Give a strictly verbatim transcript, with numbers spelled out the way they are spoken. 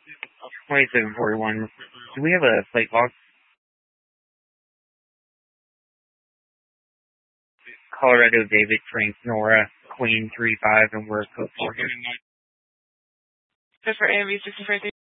twenty-seven forty-one. Do we have a plate box? Colorado, David, Frank, Nora, Queen, three five, and we're code four. Just for A M V sixty-four.